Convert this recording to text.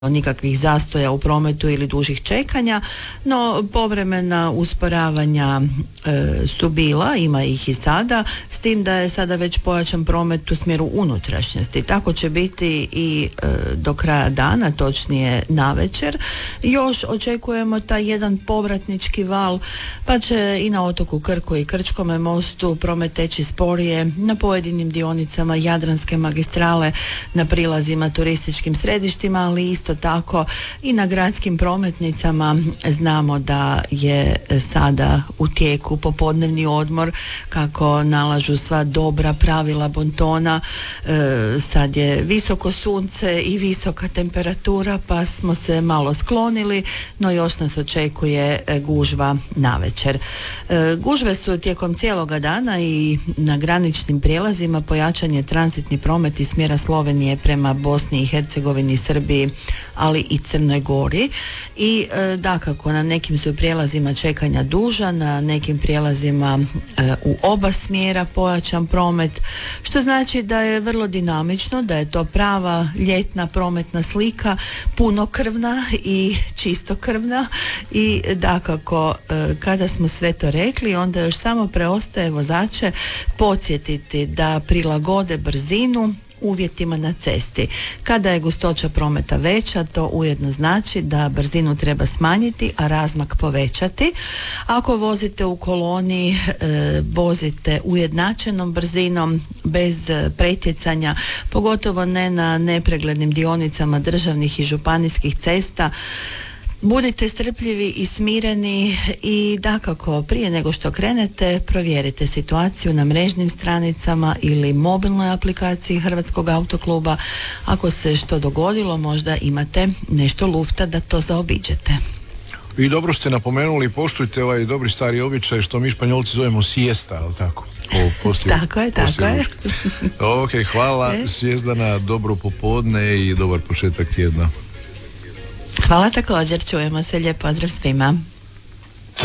nikakvih zastoja u prometu ili dužih čekanja, no povremena usporavanja su bila, ima ih i sada, s tim da je sada već pojačan promet u smjeru unutrašnjosti. Tako će biti i do kraja dana, točnije navečer. Još očekujemo taj jedan povratnički val, pa će i na otoku Krku i Krčkome mostu promet teći sporije, na pojedinim dionicama Jadranske magistrale, na prilazima turističkim središtima, ali isto tako i na gradskim prometnicama. Znamo da je sada u tijeku popodnevni odmor, kako nalažu sva dobra pravila bontona. Sad je visoko sunce i visoka temperatura, pa smo se malo sklonili, no još nas očekuje gužva navečer. Gužve su tijekom cijeloga dana i na graničnim prijelazima. Pojačan je tranzitni promet iz smjera Slovenije prema Bosni i Hercegovini, Srbiji, ali i Crnoj Gori. I dakako, na nekim su prijelazima čekanja duža, na nekim prijelazima u oba smjera pojačan promet, što znači da je vrlo dinamično, da je to prava ljetna prometna slika, punokrvna i čistokrvna. I dakako, kada smo sve to rekli, onda još samo preostaje vozače podsjetiti da prilagode brzinu uvjetima na cesti. Kada je gustoća prometa veća, to ujedno znači da brzinu treba smanjiti, a razmak povećati. Ako vozite u koloni, vozite ujednačenom brzinom, bez pretjecanja, pogotovo ne na nepreglednim dionicama državnih i županijskih cesta. Budite strpljivi i smireni i dakako, prije nego što krenete, provjerite situaciju na mrežnim stranicama ili mobilnoj aplikaciji Hrvatskog autokluba. Ako se što dogodilo, možda imate nešto lufta da to zaobiđete. I dobro ste napomenuli, poštujte ovaj dobri stari običaj što mi Španjolci zovemo siesta, ali tako? Tako je. Ok, hvala Svijezdana, dobro popodne i dobar početak tjedna. Hvala također, čujemo se, lijep pozdrav svima.